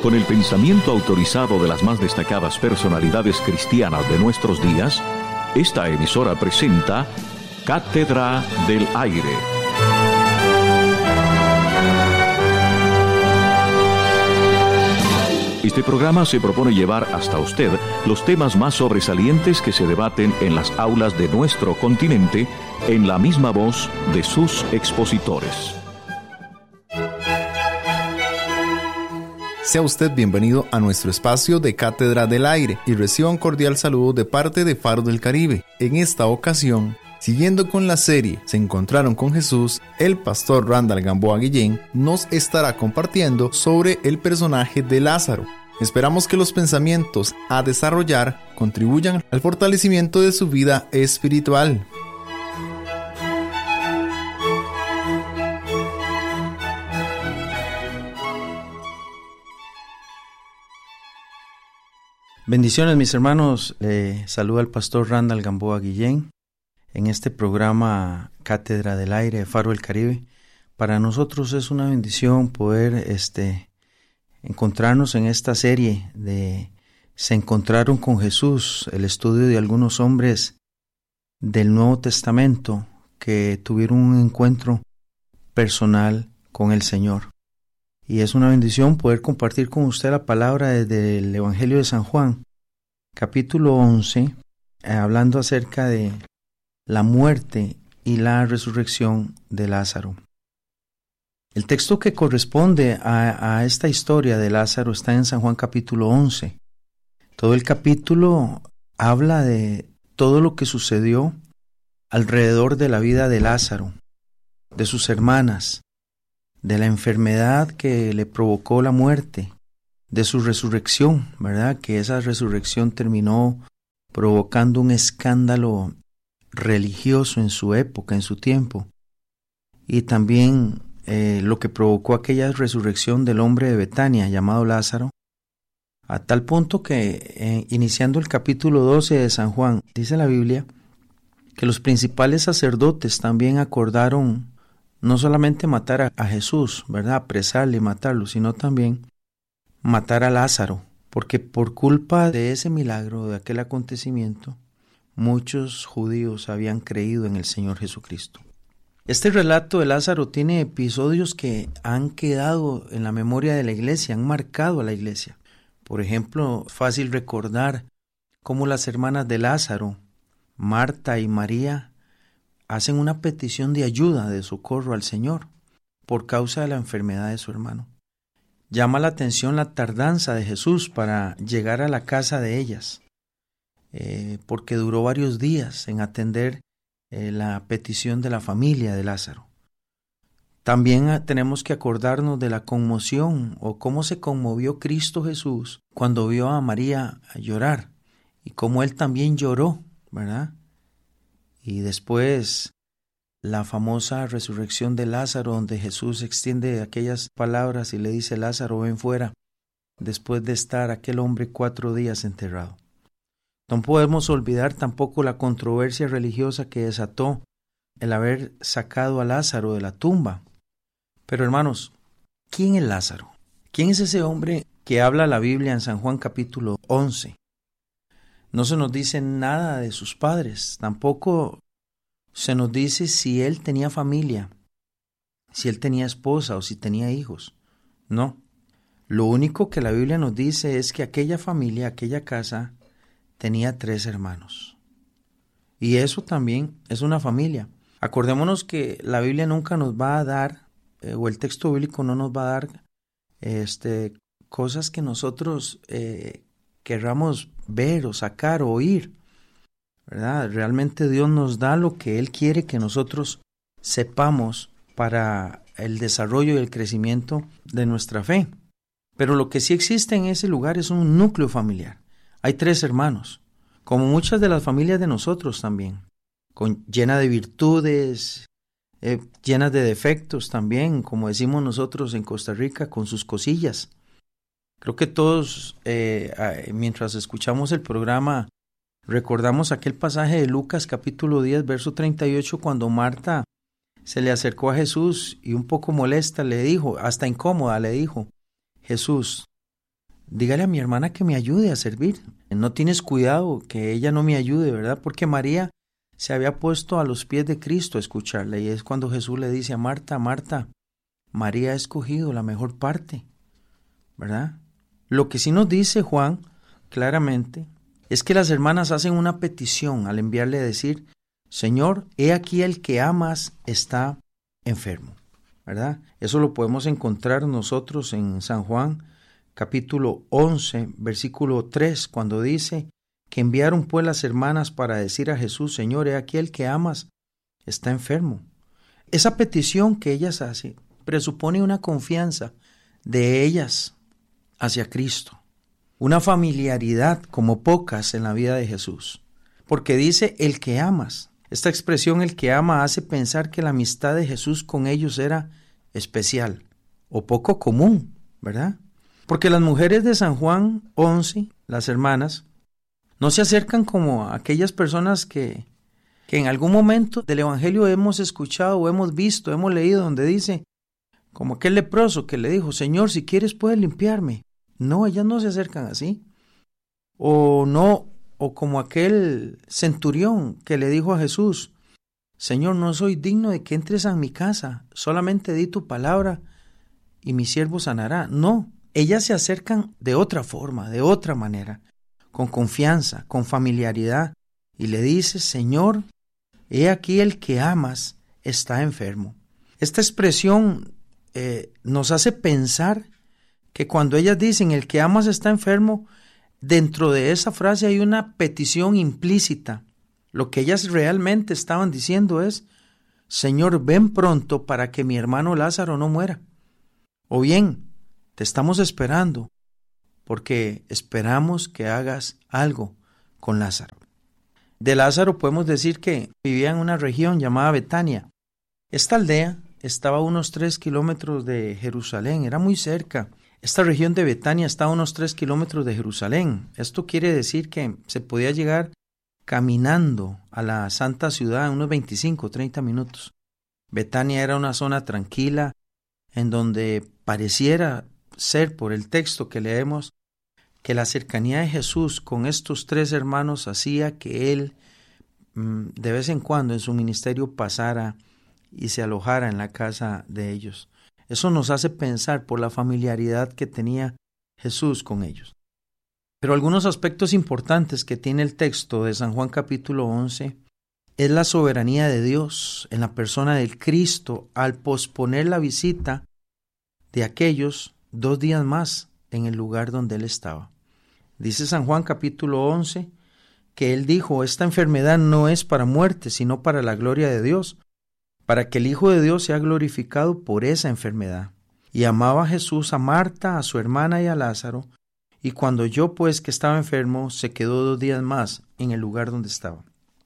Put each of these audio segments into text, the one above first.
Con el pensamiento autorizado de las más destacadas personalidades cristianas de nuestros días, esta emisora presenta Cátedra del Aire. Este programa se propone llevar hasta usted los temas más sobresalientes que se debaten en las aulas de nuestro continente en la misma voz de sus expositores. Sea usted bienvenido a nuestro espacio de Cátedra del Aire y reciba un cordial saludo de parte de Faro del Caribe. En esta ocasión, siguiendo con la serie Se encontraron con Jesús, el pastor Randall Gamboa Guillén nos estará compartiendo sobre el personaje de Lázaro. Esperamos que los pensamientos a desarrollar contribuyan al fortalecimiento de su vida espiritual. Bendiciones, mis hermanos. Le saluda el pastor Randall Gamboa Guillén en este programa Cátedra del Aire de Faro del Caribe. Para nosotros es una bendición poder encontrarnos en esta serie de Se encontraron con Jesús, el estudio de algunos hombres del Nuevo Testamento que tuvieron un encuentro personal con el Señor. Y es una bendición poder compartir con usted la palabra desde el Evangelio de San Juan, capítulo 11, hablando acerca de la muerte y la resurrección de Lázaro. El texto que corresponde a esta historia de Lázaro está en San Juan capítulo 11. Todo el capítulo habla de todo lo que sucedió alrededor de la vida de Lázaro, de sus hermanas, de la enfermedad que le provocó la muerte, de su resurrección, ¿verdad? Que esa resurrección terminó provocando un escándalo religioso en su época, en su tiempo, y también lo que provocó aquella resurrección del hombre de Betania llamado Lázaro, a tal punto que iniciando el capítulo 12 de San Juan, dice la Biblia que los principales sacerdotes también acordaron no solamente matar a Jesús, ¿verdad? Apresarle y matarlo, sino también matar a Lázaro, porque por culpa de ese milagro, de aquel acontecimiento, muchos judíos habían creído en el Señor Jesucristo. Este relato de Lázaro tiene episodios que han quedado en la memoria de la iglesia, han marcado a la iglesia. Por ejemplo, fácil recordar cómo las hermanas de Lázaro, Marta y María, hacen una petición de ayuda, de socorro al Señor, por causa de la enfermedad de su hermano. Llama la atención la tardanza de Jesús para llegar a la casa de ellas, porque duró varios días en atender la petición de la familia de Lázaro. También tenemos que acordarnos de la conmoción o cómo se conmovió Cristo Jesús cuando vio a María llorar y cómo él también lloró, ¿verdad? Y después la famosa resurrección de Lázaro, donde Jesús extiende aquellas palabras y le dice: Lázaro, ven fuera, después de estar aquel hombre 4 días enterrado. No podemos olvidar tampoco la controversia religiosa que desató el haber sacado a Lázaro de la tumba. Pero hermanos, ¿quién es Lázaro? ¿Quién es ese hombre que habla la Biblia en San Juan capítulo 11? No se nos dice nada de sus padres, tampoco se nos dice si él tenía familia, si él tenía esposa o si tenía hijos. No, lo único que la Biblia nos dice es que aquella familia, aquella casa, tenía 3 hermanos. Y eso también es una familia. Acordémonos que la Biblia nunca nos va a dar, o el texto bíblico no nos va a dar cosas que nosotros querramos ver o sacar o oír, ¿verdad? Realmente Dios nos da lo que Él quiere que nosotros sepamos para el desarrollo y el crecimiento de nuestra fe. Pero lo que sí existe en ese lugar es un núcleo familiar. Hay 3 hermanos, como muchas de las familias de nosotros también, llena de virtudes, llenas de defectos también, como decimos nosotros en Costa Rica, con sus cosillas. Creo que todos, mientras escuchamos el programa, recordamos aquel pasaje de Lucas capítulo 10, verso 38, cuando Marta se le acercó a Jesús y un poco molesta le dijo, hasta incómoda le dijo: Jesús, dígale a mi hermana que me ayude a servir. No tienes cuidado que ella no me ayude, ¿verdad? Porque María se había puesto a los pies de Cristo a escucharle. Y es cuando Jesús le dice a Marta, Marta, María ha escogido la mejor parte, ¿verdad? Lo que sí nos dice Juan claramente es que las hermanas hacen una petición al enviarle a decir, Señor, he aquí el que amas está enfermo, ¿verdad? Eso lo podemos encontrar nosotros en San Juan, capítulo 11, versículo 3, cuando dice que enviaron pues las hermanas para decir a Jesús, Señor, he aquí el que amas está enfermo. Esa petición que ellas hacen presupone una confianza de ellas hacia Cristo, una familiaridad como pocas en la vida de Jesús, porque dice el que amas. Esta expresión el que ama hace pensar que la amistad de Jesús con ellos era especial o poco común, ¿verdad? Porque las mujeres de San Juan 11, las hermanas, no se acercan como a aquellas personas que en algún momento del Evangelio hemos escuchado o hemos visto, hemos leído, donde dice, como aquel leproso que le dijo, Señor, si quieres puedes limpiarme. No, ellas no se acercan así. O como aquel centurión que le dijo a Jesús, Señor, no soy digno de que entres a mi casa, solamente di tu palabra y mi siervo sanará. No, ellas se acercan de otra forma, de otra manera, con confianza, con familiaridad, y le dice, Señor, he aquí el que amas está enfermo. Esta expresión nos hace pensar que cuando ellas dicen el que amas está enfermo, dentro de esa frase hay una petición implícita. Lo que ellas realmente estaban diciendo es, Señor, ven pronto para que mi hermano Lázaro no muera. O bien, te estamos esperando porque esperamos que hagas algo con Lázaro. De Lázaro podemos decir que vivía en una región llamada Betania. Esta aldea estaba a unos 3 kilómetros de Jerusalén, era muy cerca. Esta región de Betania está a unos 3 kilómetros de Jerusalén. Esto quiere decir que se podía llegar caminando a la santa ciudad en unos 25 o 30 minutos. Betania era una zona tranquila en donde pareciera ser, por el texto que leemos, que la cercanía de Jesús con estos 3 hermanos hacía que él de vez en cuando en su ministerio pasara y se alojara en la casa de ellos. Eso nos hace pensar por la familiaridad que tenía Jesús con ellos. Pero algunos aspectos importantes que tiene el texto de San Juan capítulo 11 es la soberanía de Dios en la persona del Cristo al posponer la visita de aquellos 2 días más en el lugar donde él estaba. Dice San Juan capítulo 11 que él dijo, esta enfermedad no es para muerte, sino para la gloria de Dios, para que el Hijo de Dios sea glorificado por esa enfermedad. Y amaba a Jesús a Marta, a su hermana y a Lázaro, y cuando oyó pues que estaba enfermo, se quedó 2 días más en el lugar donde estaba.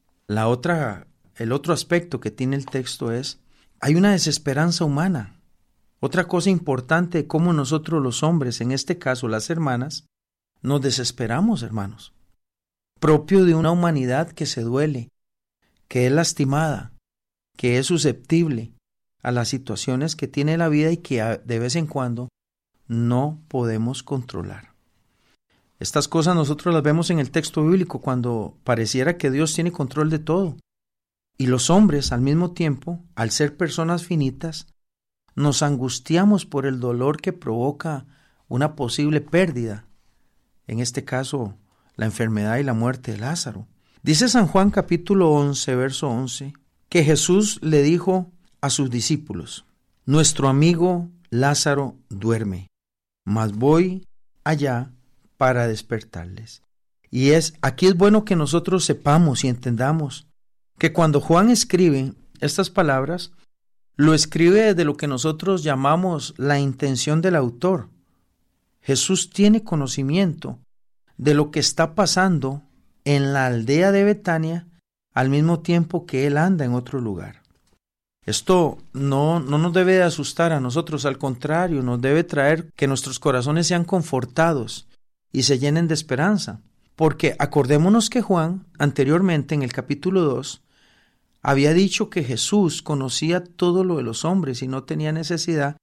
El otro aspecto que tiene el texto es, hay una desesperanza humana. Otra cosa importante de cómo nosotros los hombres, en este caso las hermanas, nos desesperamos, hermanos, propio de una humanidad que se duele, que es lastimada, que es susceptible a las situaciones que tiene la vida y que de vez en cuando no podemos controlar. Estas cosas nosotros las vemos en el texto bíblico cuando pareciera que Dios tiene control de todo. Y los hombres, al mismo tiempo, al ser personas finitas, nos angustiamos por el dolor que provoca una posible pérdida, en este caso, la enfermedad y la muerte de Lázaro. Dice San Juan capítulo 11, verso 11, que Jesús le dijo a sus discípulos, nuestro amigo Lázaro duerme, mas voy allá para despertarles. Y aquí es bueno que nosotros sepamos y entendamos que cuando Juan escribe estas palabras, lo escribe desde lo que nosotros llamamos la intención del autor. Jesús tiene conocimiento de lo que está pasando en la aldea de Betania al mismo tiempo que él anda en otro lugar. Esto no nos debe de asustar a nosotros, al contrario, nos debe traer que nuestros corazones sean confortados y se llenen de esperanza. Porque acordémonos que Juan, anteriormente en el capítulo 2, había dicho que Jesús conocía todo lo de los hombres y no tenía necesidad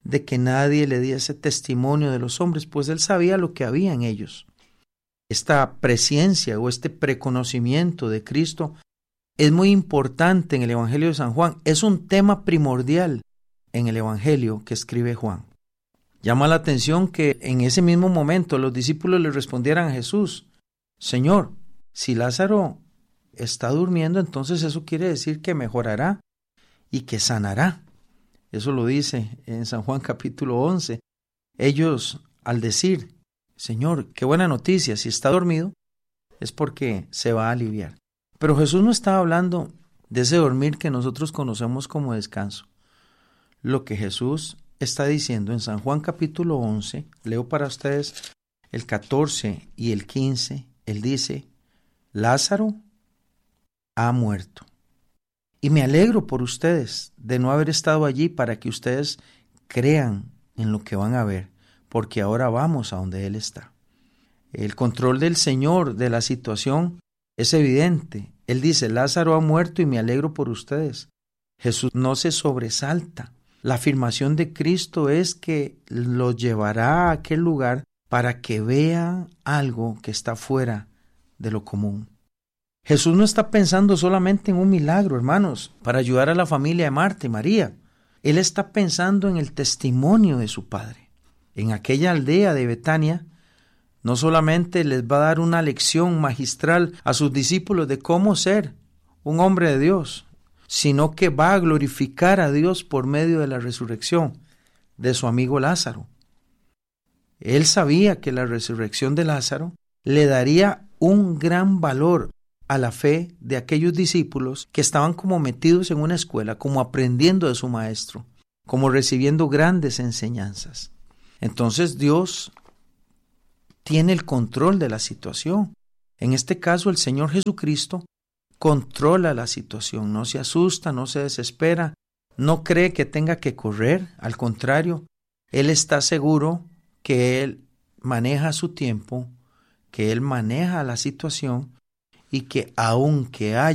de que nadie le diese testimonio de los hombres, pues él sabía lo que había en ellos. Esta presciencia o este preconocimiento de Cristo es muy importante en el Evangelio de San Juan. Es un tema primordial en el Evangelio que escribe Juan. Llama la atención que en ese mismo momento los discípulos le respondieran a Jesús: Señor, si Lázaro está durmiendo, entonces eso quiere decir que mejorará y que sanará. Eso lo dice en San Juan capítulo 11. Ellos, al decir: Señor, qué buena noticia, si está dormido, es porque se va a aliviar. Pero Jesús no estaba hablando de ese dormir que nosotros conocemos como descanso. Lo que Jesús está diciendo en San Juan capítulo 11, leo para ustedes el 14 y el 15, él dice: Lázaro ha muerto. Y me alegro por ustedes de no haber estado allí para que ustedes crean en lo que van a ver, porque ahora vamos a donde Él está. El control del Señor de la situación es evidente. Él dice: Lázaro ha muerto y me alegro por ustedes. Jesús no se sobresalta. La afirmación de Cristo es que los llevará a aquel lugar para que vean algo que está fuera de lo común. Jesús no está pensando solamente en un milagro, hermanos, para ayudar a la familia de Marta y María. Él está pensando en el testimonio de su Padre. En aquella aldea de Betania, no solamente les va a dar una lección magistral a sus discípulos de cómo ser un hombre de Dios, sino que va a glorificar a Dios por medio de la resurrección de su amigo Lázaro. Él sabía que la resurrección de Lázaro le daría un gran valor a la fe de aquellos discípulos que estaban como metidos en una escuela, como aprendiendo de su maestro, como recibiendo grandes enseñanzas. Entonces Dios tiene el control de la situación. En este caso, el Señor Jesucristo controla la situación, no se asusta, no se desespera, no cree que tenga que correr, al contrario, Él está seguro que Él maneja su tiempo, que Él maneja la situación y que aunque haya